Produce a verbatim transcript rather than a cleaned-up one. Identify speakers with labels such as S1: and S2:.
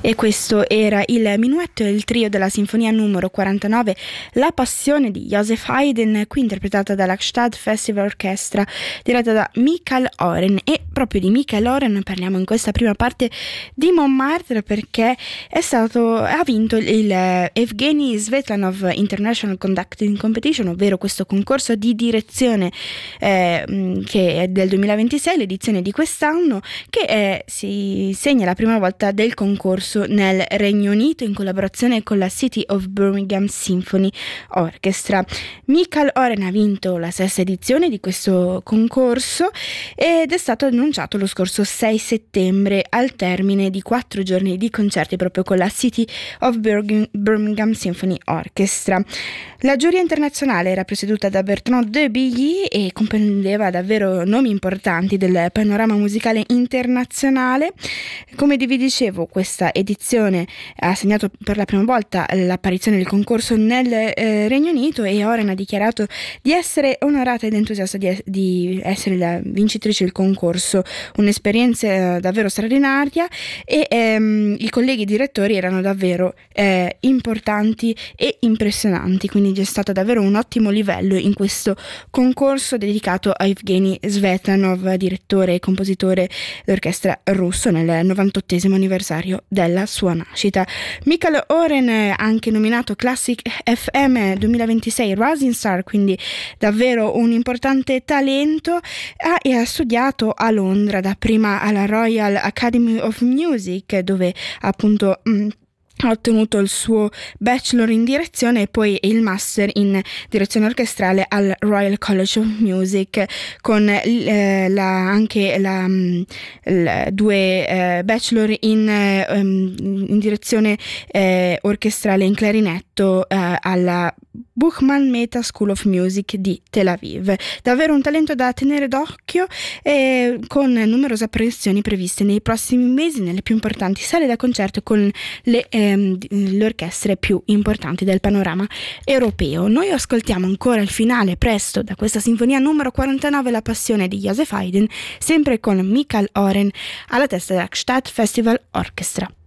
S1: E questo era il minuetto e il trio della sinfonia numero quarantanove, La Passione di Joseph Haydn, qui interpretata dalla Gstaad Festival Orchestra, diretta da Michael Oren. E proprio di Michael Oren parliamo in questa prima parte di Montmartre, perché è stato, ha vinto il Evgeny Svetlanov International Conducting Competition, ovvero questo concorso di direzione eh, che è del duemilaventisei, l'edizione di quest'anno, che è, si segna la prima volta del concorso nel Regno Unito in collaborazione con la City of Birmingham Symphony Orchestra. Michael Oren ha vinto la sesta edizione di questo concorso ed è stato annunciato lo scorso sei settembre al termine di quattro giorni di concerti proprio con la City of Birmingham Symphony Orchestra. La giuria internazionale era presieduta da Bertrand de Billy e comprendeva davvero nomi importanti del panorama musicale internazionale. Come vi dicevo, questa edizione ha segnato per la prima volta l'apparizione del concorso nel eh, Regno Unito, e Oren ha dichiarato di essere onorata ed entusiasta di, di essere la vincitrice del concorso, un'esperienza eh, davvero straordinaria, e ehm, i colleghi direttori erano davvero eh, importanti e impressionanti, quindi c'è stato davvero un ottimo livello in questo concorso dedicato a Evgeny Svetlanov, direttore e compositore d'orchestra russo, nel novantottesimo anniversario della sua nascita. Michael Oren, anche nominato Classic F M duemilaventisei Rising Star, quindi davvero un importante talento, ha, e ha studiato a Londra, dapprima alla Royal Academy of Music, dove appunto mh, ha ottenuto il suo bachelor in direzione e poi il master in direzione orchestrale al Royal College of Music, con eh, la, anche la, la, due eh, bachelor in, eh, in direzione eh, orchestrale in clarinetto eh, alla Buchmann Mehta School of Music di Tel Aviv. Davvero un talento da tenere d'occhio, eh, con numerose apparizioni previste nei prossimi mesi nelle più importanti sale da concerto con le, ehm, le orchestre più importanti del panorama europeo. Noi ascoltiamo ancora il finale presto da questa sinfonia numero quarantanove, La Passione di Joseph Haydn, sempre con Michael Oren alla testa della Gstaad Festival Orchestra.